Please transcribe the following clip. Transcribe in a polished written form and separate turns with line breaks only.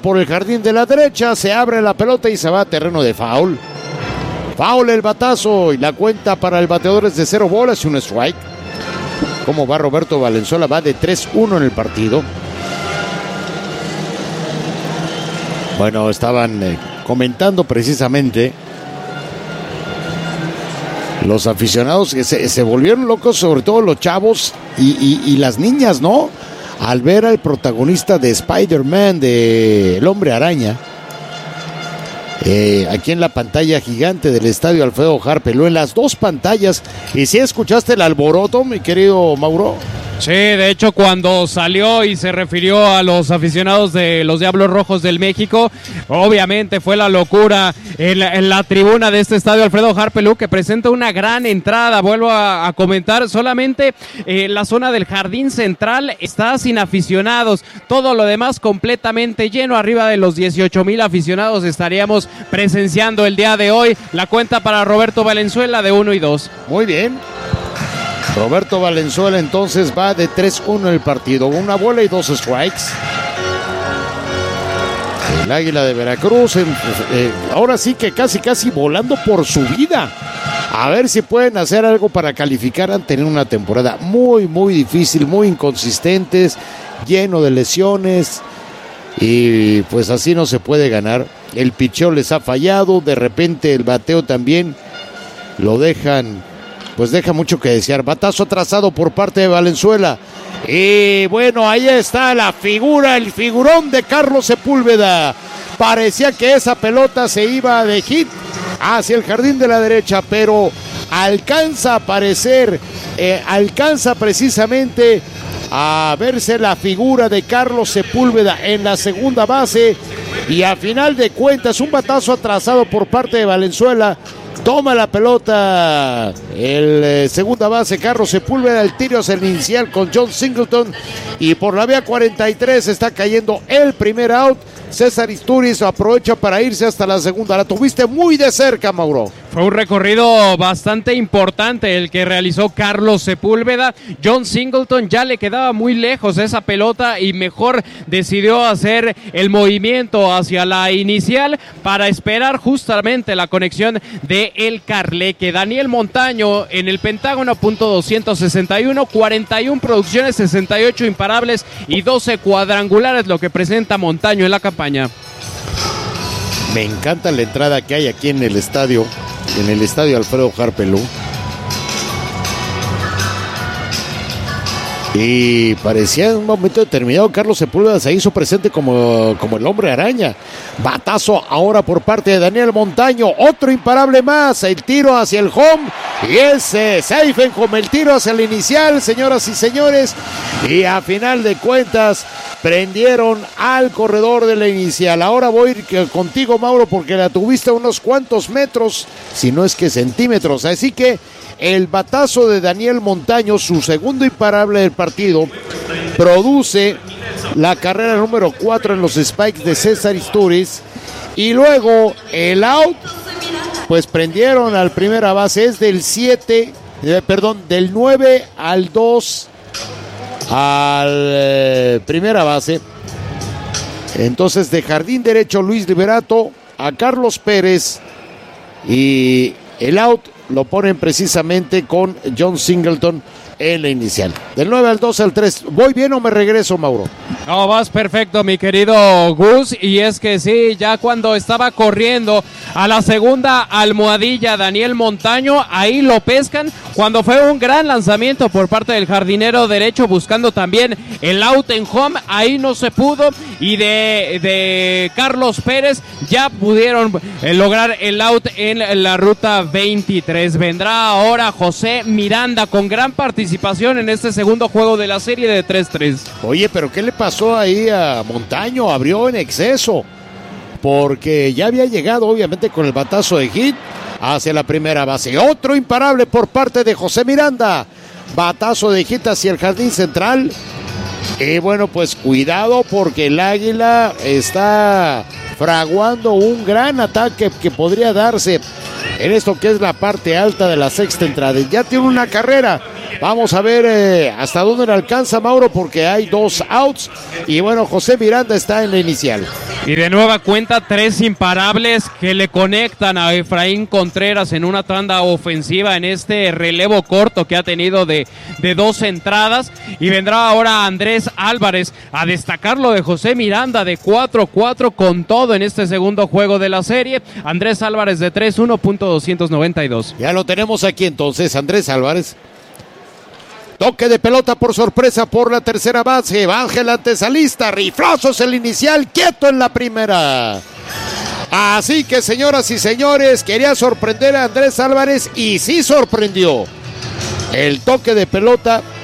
por el jardín de la derecha, se abre la pelota y se va a terreno de foul. Foul el batazo y la cuenta para el bateador es de 0 bolas y un strike. ¿Cómo va Roberto Valenzuela? Va de 3-1 en el partido. Bueno, estaban comentando precisamente los aficionados que se volvieron locos, sobre todo los chavos y las niñas, ¿no? Al ver al protagonista de Spider-Man, de El Hombre Araña, aquí en la pantalla gigante del estadio Alfredo Harpelú, en las dos pantallas. ¿Y si escuchaste el alboroto, mi querido Mauro?
Sí, de hecho cuando salió y se refirió a los aficionados de los Diablos Rojos del México, obviamente fue la locura en la tribuna de este estadio Alfredo Harpelú, que presenta una gran entrada. Vuelvo a comentar, solamente la zona del jardín central está sin aficionados, todo lo demás completamente lleno. Arriba de los 18,000 aficionados estaríamos presenciando el día de hoy. La cuenta para Roberto Valenzuela de 1-2.
Muy bien. Roberto Valenzuela entonces va de 3-1 en el partido. 1 bola y 2 strikes. El Águila de Veracruz, ahora sí que casi volando por su vida. A ver si pueden hacer algo para calificar. Han tenido una temporada muy difícil, muy inconsistentes, lleno de lesiones. Y pues así no se puede ganar. El picheo les ha fallado. De repente el bateo también lo dejan... Pues deja mucho que desear. Batazo atrasado por parte de Valenzuela. Y bueno, ahí está la figura, el figurón de Carlos Sepúlveda. Parecía que esa pelota se iba de hit hacia el jardín de la derecha, pero alcanza a aparecer, alcanza precisamente a verse la figura de Carlos Sepúlveda en la segunda base. Y a final de cuentas, un batazo atrasado por parte de Valenzuela. Toma la pelota el segunda base Carlos Sepúlveda, el tiro hacia el inicial con John Singleton y por la vía 43 está cayendo el primer out. César Istúriz aprovecha para irse hasta la segunda. La tuviste muy de cerca, Mauro.
Fue un recorrido bastante importante el que realizó Carlos Sepúlveda. John Singleton ya le quedaba muy lejos esa pelota y mejor decidió hacer el movimiento hacia la inicial para esperar justamente la conexión de el Carleque. Daniel Montaño en el Pentágono, punto 261, 41 producciones, 68 imparables y 12 cuadrangulares, lo que presenta Montaño en la campaña.
Me encanta la entrada que hay aquí en el estadio Alfredo Harpelú. Y parecía en un momento determinado Carlos Sepúlveda se hizo presente como el Hombre Araña. Batazo ahora por parte de Daniel Montaño. Otro imparable más. El tiro hacia el home. Y ese safe en home. El tiro hacia el inicial, señoras y señores. Y a final de cuentas prendieron al corredor de la inicial. Ahora voy a ir contigo, Mauro, porque la tuviste a unos cuantos metros, si no es que centímetros. Así que el batazo de Daniel Montaño, su segundo imparable del partido, produce la carrera número 4 en los spikes de César Istúriz. Y luego el out, pues prendieron al primera base, es del 9 al 2 al primera base. Entonces de jardín derecho Luis Liberato a Carlos Pérez y el out lo ponen precisamente con John Singleton en la inicial. Del 9 al 2 al 3. ¿Voy bien o me regreso, Mauro?
No, vas perfecto, mi querido Gus. Y es que sí, ya cuando estaba corriendo a la segunda almohadilla Daniel Montaño, ahí lo pescan. Cuando fue un gran lanzamiento por parte del jardinero derecho, buscando también el out en home, ahí no se pudo. Y de Carlos Pérez ya pudieron lograr el out en la ruta 23. Vendrá ahora José Miranda con gran participación en este segundo juego de la serie de 3-3.
Oye, pero ¿qué le pasó ahí a Montaño? Abrió en exceso, porque ya había llegado obviamente con el batazo de hit hacia la primera base. Otro imparable por parte de José Miranda. Batazo de hit hacia el jardín central. Y bueno, pues cuidado porque el Águila está fraguando un gran ataque que podría darse en esto que es la parte alta de la sexta entrada. Ya tiene una carrera. Vamos a ver hasta dónde le alcanza Mauro, porque hay 2 outs. Y bueno, José Miranda está en la inicial.
Y de nueva cuenta, 3 imparables que le conectan a Efraín Contreras en una tanda ofensiva en este relevo corto que ha tenido de 2 entradas. Y vendrá ahora Andrés Álvarez a destacar lo de José Miranda de 4-4 con todo en este segundo juego de la serie. Andrés Álvarez de 3-1, .292.
Ya lo tenemos aquí entonces, Andrés Álvarez. Toque de pelota por sorpresa por la tercera base. Ángel Antesalista, riflazos el inicial, quieto en la primera. Así que, señoras y señores, quería sorprender a Andrés Álvarez y sí sorprendió. El toque de pelota